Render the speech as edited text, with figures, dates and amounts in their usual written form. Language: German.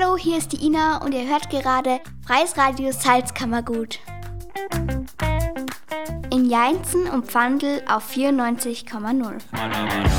Hallo, hier ist die Ina und ihr hört gerade Freies Radio Salzkammergut. In Jainzen und Pfandl auf 94,0.